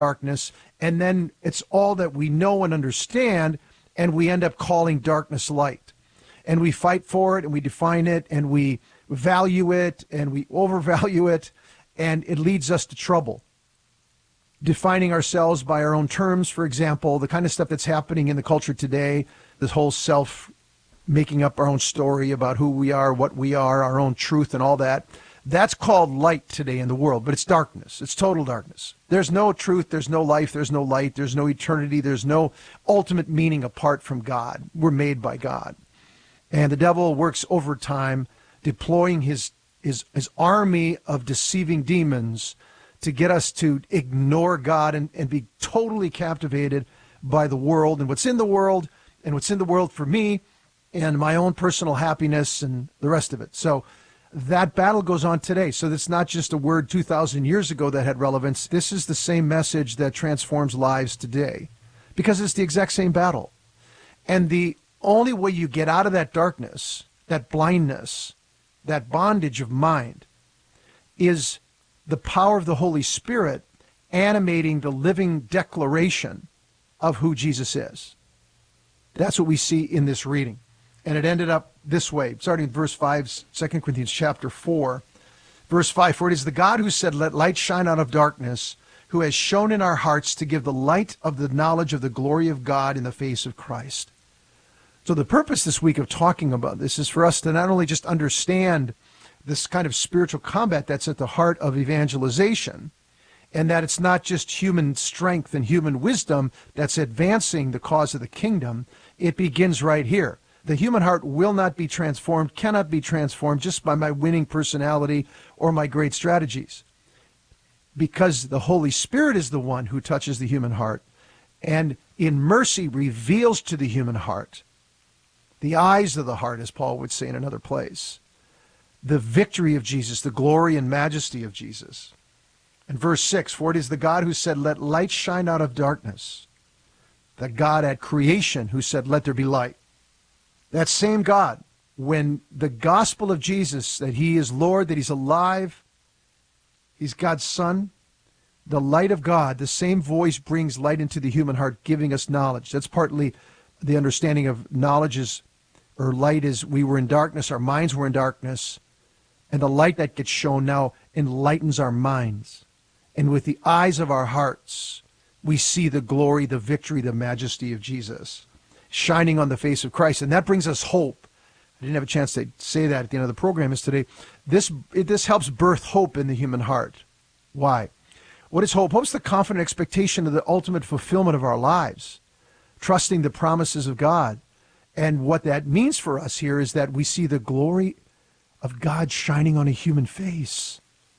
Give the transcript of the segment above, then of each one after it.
darkness, and then it's all that we know and understand, and we end up calling darkness light. And we fight for it, and we define it, and we value it, and we overvalue it, and it leads us to trouble. Defining ourselves by our own terms, for example, the kind of stuff that's happening in the culture today, this whole making up our own story about who we are, what we are, our own truth and all that. That's called light today in the world, but it's darkness. It's total darkness. There's no truth, there's no life, there's no light, there's no eternity, there's no ultimate meaning apart from God. We're made by God. And the devil works overtime, deploying his army of deceiving demons to get us to ignore God and be totally captivated by the world and what's in the world and what's in the world for me and my own personal happiness and the rest of it. So that battle goes on today. So it's not just a word 2,000 years ago that had relevance. This is the same message that transforms lives today because it's the exact same battle. And the only way you get out of that darkness, that blindness, that bondage of mind is the power of the Holy Spirit animating the living declaration of who Jesus is. That's what we see in this reading. And it ended up this way, starting in verse 5, 2 Corinthians chapter 4. Verse 5, for it is the God who said, let light shine out of darkness, who has shown in our hearts to give the light of the knowledge of the glory of God in the face of Christ. So the purpose this week of talking about this is for us to not only just understand this kind of spiritual combat that's at the heart of evangelization, and that it's not just human strength and human wisdom that's advancing the cause of the kingdom. It begins right here. The human heart will not be transformed, cannot be transformed just by my winning personality or my great strategies. Because the Holy Spirit is the one who touches the human heart and in mercy reveals to the human heart, the eyes of the heart, as Paul would say in another place, the victory of Jesus, the glory and majesty of Jesus. And verse 6, for it is the God who said, let light shine out of darkness. The God at creation who said, let there be light. That same God, when the gospel of Jesus, that he is Lord, that he's alive, he's God's Son, the light of God, the same voice brings light into the human heart, giving us knowledge. That's partly the understanding of knowledge is, or light is, we were in darkness, our minds were in darkness, and the light that gets shown now enlightens our minds. And with the eyes of our hearts, we see the glory, the victory, the majesty of Jesus shining on the face of Christ. And that brings us hope. I didn't have a chance to say that at the end of the program is today. This helps birth hope in the human heart. Why? What is hope? Hope's the confident expectation of the ultimate fulfillment of our lives, trusting the promises of God. And what that means for us here is that we see the glory of God shining on a human face.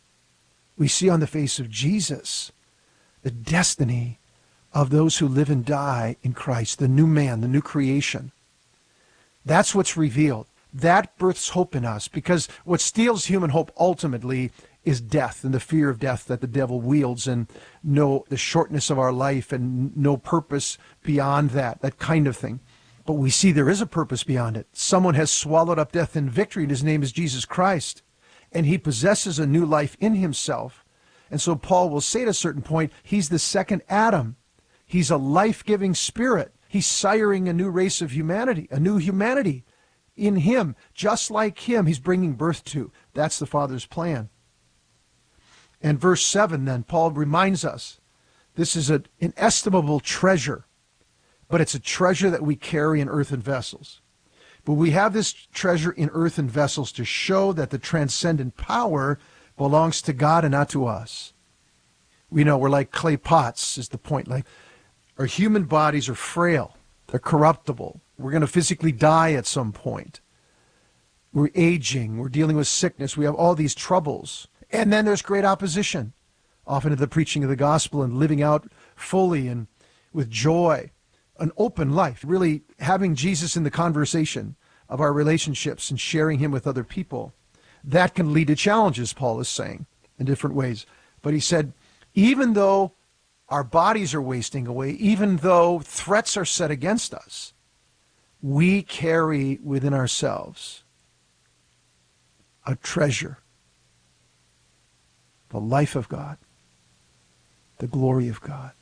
We see on the face of Jesus the destiny of those who live and die in Christ, the new man, the new creation. That's what's revealed. That births hope in us, because what steals human hope ultimately is death and the fear of death that the devil wields, and the shortness of our life and no purpose beyond that kind of thing. But we see there is a purpose beyond it. Someone has swallowed up death in victory, and his name is Jesus Christ. And he possesses a new life in himself. And so Paul will say at a certain point, he's the second Adam. He's a life-giving spirit. He's siring a new race of humanity, a new humanity in him. Just like him, he's bringing birth to. That's the Father's plan. And verse 7 then, Paul reminds us, this is an inestimable treasure, but it's a treasure that we carry in earthen vessels. But we have this treasure in earthen vessels to show that the transcendent power belongs to God and not to us. We know we're like clay pots, is the point. Like our human bodies are frail. They're corruptible. We're going to physically die at some point. We're aging. We're dealing with sickness. We have all these troubles. And then there's great opposition, often to the preaching of the gospel and living out fully and with joy. An open life, really having Jesus in the conversation of our relationships and sharing him with other people. That can lead to challenges, Paul is saying, in different ways. But he said, even though our bodies are wasting away, even though threats are set against us, we carry within ourselves a treasure, the life of God, the glory of God.